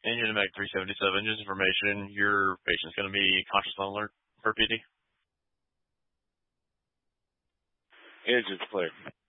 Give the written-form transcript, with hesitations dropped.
And you're the Mag 377. Just information, your patient's going to be conscious on alert for PD. Engines clear.